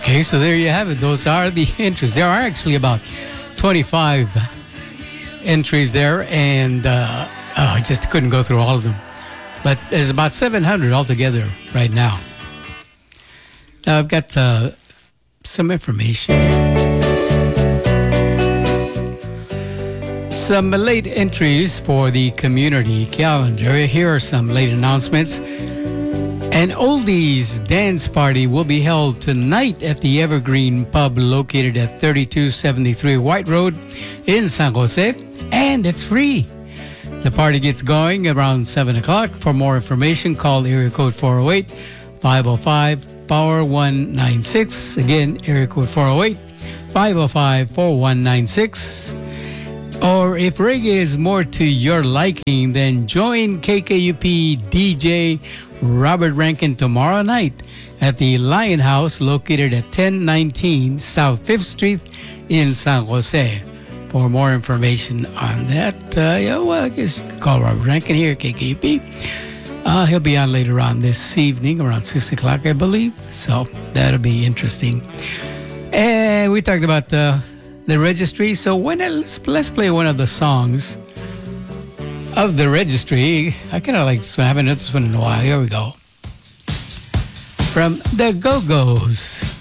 Okay, so there you have it. Those are the entries. There are actually about 25 entries there, and I just couldn't go through all of them. But there's about 700 altogether right now. Now I've got some information. Some late entries for the community calendar. Here are some late announcements. An oldies dance party will be held tonight at the Evergreen Pub located at 3273 White Road in San Jose, and it's free. The party gets going around 7 o'clock. For more information, call area code 408-505-4196. Again, area code 408-505-4196. Or if reggae is more to your liking, then join KKUP DJ Robert Rankin tomorrow night at the Lion House located at 1019 South 5th Street in San Jose. For more information on that, I guess you could call Robert Rankin here at KKUP. He'll be on later on this evening around 6 o'clock, I believe. So that'll be interesting. And we talked about the registry. So let's play one of the songs of the registry. I kind of like this one. I haven't heard this one in a while. Here we go. From the Go-Go's.